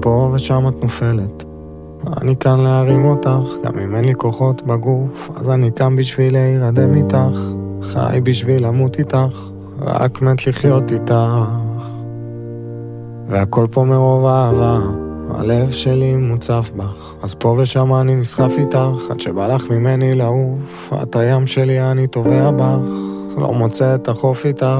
פה ושם את נופלת. אני כאן להרים אותך, גם אם אין לי כוחות בגוף, אז אני כאן בשביל להירדם איתך, חי בשביל למות איתך, רק מת לחיות איתך. והכל פה מרוב אהבה, הלב שלי מוצף בך, אז פה ושם אני נסחף איתך, עד שבא לך ממני לעוף, את הים שלי אני טובע בך, לא מוצא את החוף איתך.